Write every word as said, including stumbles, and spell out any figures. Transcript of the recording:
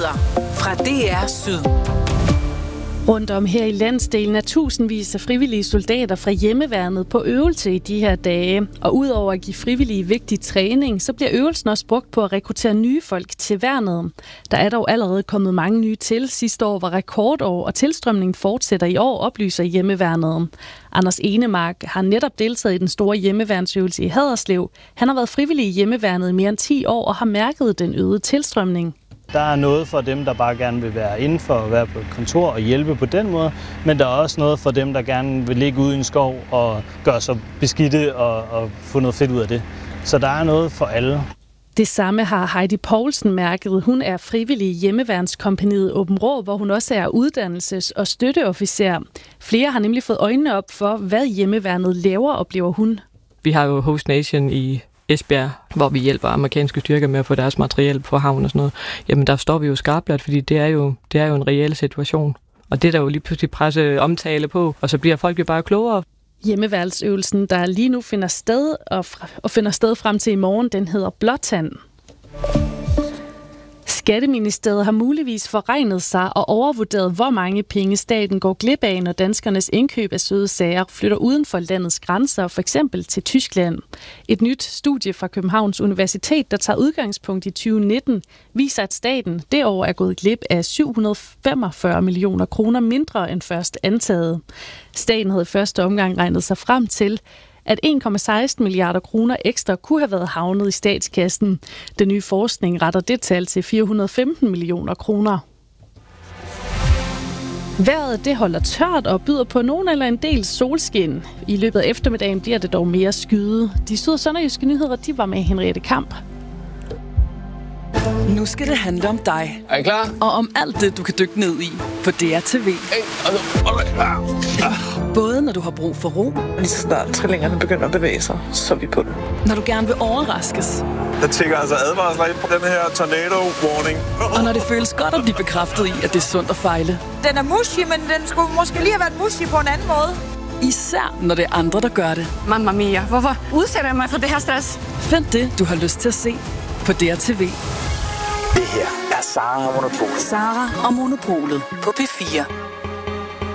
Nyheder fra D R Syd. Rundt om her i landsdelen er tusindvis af frivillige soldater fra hjemmeværnet på øvelse i de her dage. Og udover at give frivillige vigtig træning, så bliver øvelsen også brugt på at rekruttere nye folk til værnet. Der er dog allerede kommet mange nye til. Sidste år var rekordår, og tilstrømningen fortsætter i år, oplyser hjemmeværnet. Anders Enemark har netop deltaget i den store hjemmeværnsøvelse i Haderslev. Han har været frivillig i hjemmeværnet i mere end ti år og har mærket den øgede tilstrømning. Der er noget for dem, der bare gerne vil være inden for at være på et kontor og hjælpe på den måde, men der er også noget for dem, der gerne vil ligge ude i en skov og gøre sig beskidte og, og få noget fedt ud af det. Så der er noget for alle. Det samme har Heidi Poulsen mærket. Hun er frivillig i hjemmeværnskompagniet Åben Rå, hvor hun også er uddannelses- og støtteofficer. Flere har nemlig fået øjnene op for, hvad hjemmeværnet laver, oplever hun. Vi har jo Host Nation i Esbjerg, hvor vi hjælper amerikanske styrker med at få deres materiel på havn og sådan noget. Jamen der står vi jo skarpt, fordi det er jo, det er jo en reel situation. Og det er der jo lige pludselig presse omtale på, og så bliver folk jo bare klogere. Hjemmeværnsøvelsen, der lige nu finder sted og, fra, og finder sted frem til i morgen, den hedder Blåtand. Skatteministeriet har muligvis forregnet sig og overvurderet, hvor mange penge staten går glip af, når danskernes indkøb af søde sager flytter uden for landets grænser, for eksempel til Tyskland. Et nyt studie fra Københavns Universitet, der tager udgangspunkt i tyve nitten, viser, at staten det år er gået glip af syv hundrede femogfyrre millioner kroner mindre end først antaget. Staten havde i første omgang regnet sig frem til, at en komma seksten milliarder kroner ekstra kunne have været havnet i statskassen. Den nye forskning retter det tal til fire hundrede femten millioner kroner. Vejret det holder tørt og byder på nogen eller en del solskin. I løbet af eftermiddagen bliver det dog mere skyde. De syd- og sønderjyske nyheder, de var med Henriette Kamp. Nu skal det handle om dig. Er I klar? Og om alt det, du kan dykke ned i på D R T V. Hey, okay. Både når du har brug for ro. Lige så snart trillingerne begynder at bevæge sig, så er vi på det. Når du gerne vil overraskes. Der tænker altså advarsler ind på den her tornado warning. Og når det føles godt at blive bekræftet i, at det er sundt at fejle. Den er mushy, men den skulle måske lige have været mushy på en anden måde. Især når det er andre, der gør det. Mamma mia, hvorfor udsætter jeg mig for det her stress? Find det, du har lyst til at se på D R T V. Det her er Sara og Monopolet. Sara og Monopolet på P fire.